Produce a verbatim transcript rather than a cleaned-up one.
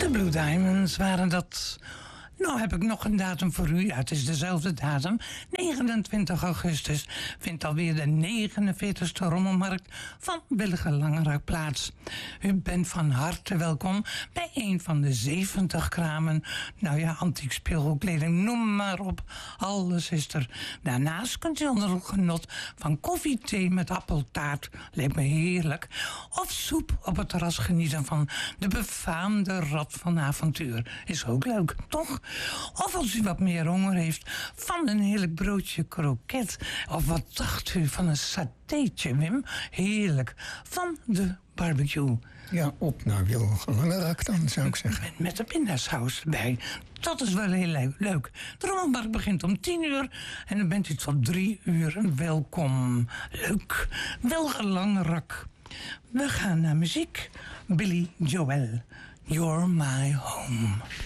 De Blue Diamonds waren dat. Nou heb ik nog een datum voor u. Ja, het is dezelfde datum. negenentwintig augustus vindt alweer de negenenveertigste rommelmarkt van Willige Langerak plaats. U bent van harte welkom bij een van de zeventig kramen. Nou ja, antiek speelgoedkleding, noem maar op. Alles is er. Daarnaast kunt u onder het genot van koffie, thee met appeltaart. Lijkt me heerlijk. Of soep op het terras genieten van de befaamde Rad van Avontuur. Is ook leuk, toch? Of als u wat meer honger heeft van een heerlijk broodje kroket. Of wat dacht u van een satéetje, Wim? Heerlijk. Van de barbecue. Ja, op naar Willige Langerak dan, zou ik zeggen. Met, met de pindasaus erbij. Dat is wel heel leuk. De rommelmarkt begint om tien uur. En dan bent u tot drie uur welkom. Leuk. Willige Langerak. We gaan naar muziek. Billy Joel. You're my home.